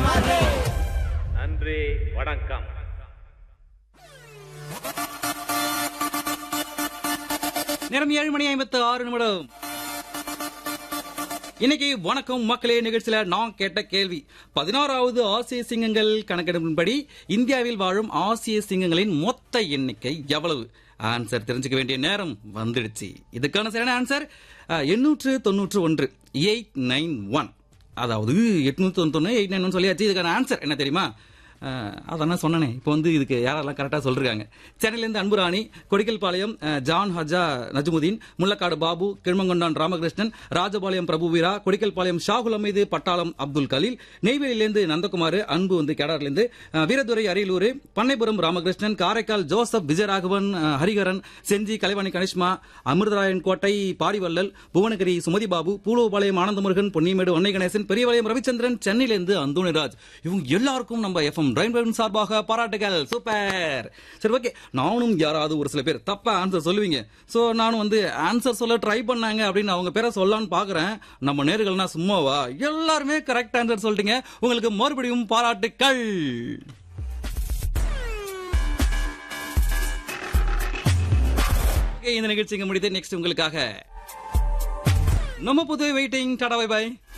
நன்றி, வணக்கம். நேரம் 7:56. இன்னைக்கு வணக்கம் மக்களே நிகழ்ச்சியில நான் கேட்ட கேள்வி 16வது ஆசிய சிங்கங்கள் கணக்கெடுப்பின்படி இந்தியாவில் வாழும் ஆசிய சிங்கங்களின் மொத்த எண்ணிக்கை எவ்வளவு? ஆன்சர் தெரிஞ்சுக்க வேண்டிய நேரம் வந்துடுச்சு. இதுக்கான சரியான ஆன்சர் 891 891. அதாவது 891 891 சொல்லியாச்சு. இதுக்கான ஆன்சர் என்ன தெரியுமா? அதான் சொன்னேனே. இப்போ இதுக்கு யாரெல்லாம் கரெக்டாக சொல்றாங்க. சென்னையிலேருந்து அன்புராணி, கொடிக்கல்பாளையம் ஜான் ஹஜா நஜ்முதீன், முள்ளக்காடு பாபு, கிழமங்கொண்டான் ராமகிருஷ்ணன், ராஜபாளையம் பிரபுவீரா, கொடிக்கல்பாளையம் ஷாகுல் அமீது, பட்டாளம் அப்துல் கலீல், நெய்வேலியிலேருந்து நந்தகுமார், அன்பு கேடார்லேருந்து, வீரதுரை அரியலூர், பண்ணைபுரம் ராமகிருஷ்ணன், காரைக்கால் ஜோசப் விஜயராகவன், ஹரிகரன், செஞ்சி கலைவாணி கனிஷ்மா, அமிர்தராயன் கோட்டை பாரிவல்லல், புவனகிரி சுமதி பாபு, பூலோபாளையம் ஆனந்தமுருகன், பொன்னிமேடு அன்னை கணேசன், பெரியபாளையம் ரவிச்சந்திரன், சென்னையிலேருந்து அந்தோணிராஜ். இவங்க எல்லாருக்கும் நம்ம எஃப்எம் ரெயின்போ சார்பாக பாராட்டுகள். சூப்பர். சரி, ஓகே. நானும் யாராவது ஒரு சில பேர் தப்பா ஆன்சர் சொல்லுவீங்க. சோ நானும் ஆன்சர் சொல்ல ட்ரை பண்ணாங்க அப்படின்னு அவங்க பேரை சொல்லலாம்னு பாக்குறேன். நம்ம நேர்கள்னா சும்மாவா? எல்லாருமே கரெக்ட் ஆன்சர் சொல்லிட்டீங்க. உங்களுக்கு மறுபடியும் பாராட்டுக்கள். இந்த நிகழ்ச்சிக்கு முடித்து நெக்ஸ்ட் உங்களுக்காக நம்ம புது வெயிட்டிங். Tata, by by.